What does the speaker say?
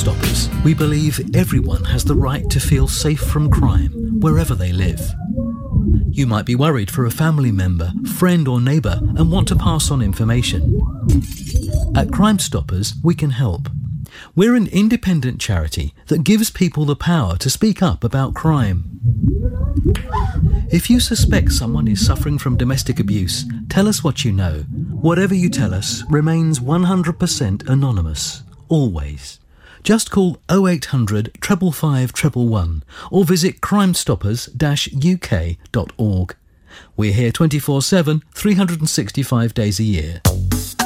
Stoppers, we believe everyone has the right to feel safe from crime wherever they live. You might be worried for a family member, friend or neighbour and want to pass on information. At Crime Stoppers, we can help. We're an independent charity that gives people the power to speak up about crime. If you suspect someone is suffering from domestic abuse, tell us what you know. Whatever you tell us remains 100% anonymous, always. Just call 0800 555 111 or visit crimestoppers-uk.org. We're here 24/7, 365 days a year.